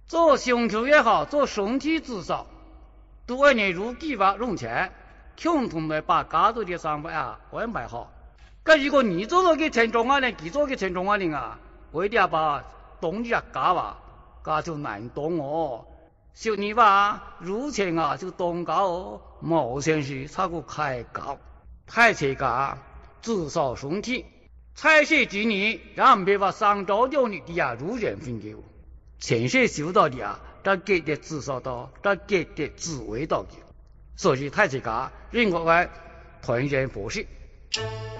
做胸口也好，做身体至少，都要你如计划用钱，共同的把家族的生活安排好。搿如果你做了个成中啊人，佢做个成中啊人啊，为了把东西家吧，家就难懂哦。小你吧，如前就东高哦，毛先是差个开高，太车家至少身体，彩色之年，让别把上周掉你的如人分给我。前些修到的他给的至少到，他给的智慧到的，所以太这个任何团人博士。